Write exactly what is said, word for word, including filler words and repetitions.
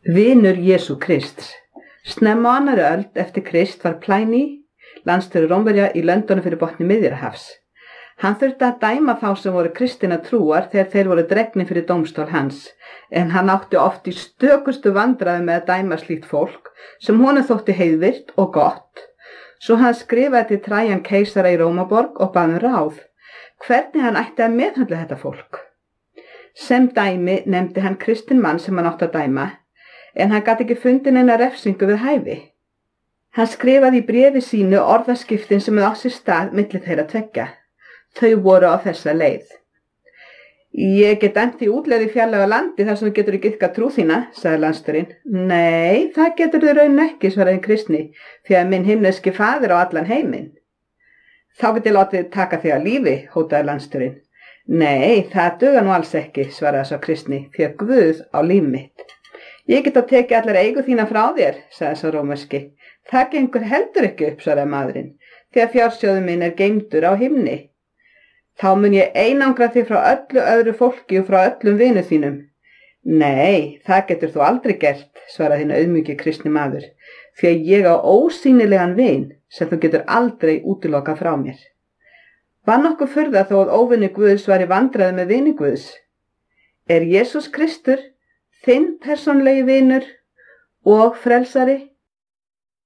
Vinur Jesú Krists. Snemma á annarri öld eftir Krist var Pliny landstjóri Rómverja í löndunum fyrir botni Miðjarðarhafs. Hann þurfti að dæma þá sem voru kristinna trúar þegar þeir voru dregnir fyrir dómstól hans, en hann átti oft í stökustu vandræðum með að dæma slíkt fólk sem honum þótti heiðvirt og gott. Svo hann skrifaði til Trajan keisara í Rómaborg og bað um ráð, hvernig hann ætti að meðhöndla þetta fólk. Sem dæmi nefndi hann kristinn mann sem hann átti að dæma, en hann gat ekki fundið neina refsingu við hæfi. Hann skrifaði í bréfi sínu orðaskiptin sem átt sér stað milli þeirra tveggja. Þau voru á þessa leið. Ég get dæmt í útlegð í fjarlæga landi þar sem þú getur ekki ykkar trú þína, sagði landsstjórinn. Nei, það getur þau raun ekki, svaraði kristni, því að minn himneski faðir á allan heiminn. Þá get ég látið taka þig að lífi, hótaði landsstjórinn. Nei, það duga nú alls ekki, svaraði svo kristni, því að Guð á líf mitt. Ég get að tekið allar eigu þína frá þér, sagði svo rómverski. Það gengur heldur ekki upp, svaraði maðurinn, því að fjársjóður minn er geymdur á himni. Þá mun ég einangra þig frá öllu öðru fólki og frá öllum vinu þínum. Nei, það getur þú aldrei gert, svaraði hinn auðmjúki kristni maður, því að ég á ósýnilegan vin sem þú getur aldrei útilokað frá mér. Var nokkuð furða þó að óvinni Guðs var í vandræði með vini Guðs? Er Jesús Kristur þinn persónulegi vinur og frelsari?